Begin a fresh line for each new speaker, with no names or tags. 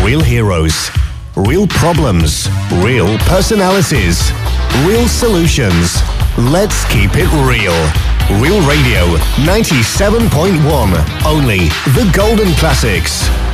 Real heroes. Real problems. Real personalities. Real solutions. Let's keep it real. Real Radio 97.1. Only the golden classics.